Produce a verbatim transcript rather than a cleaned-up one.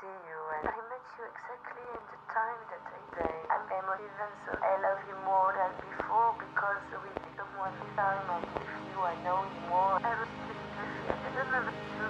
see you, and I met you exactly in the time that I say I'm emotive, and so I love you more than before because with someone this time I with you I know you more. I was just I don't know.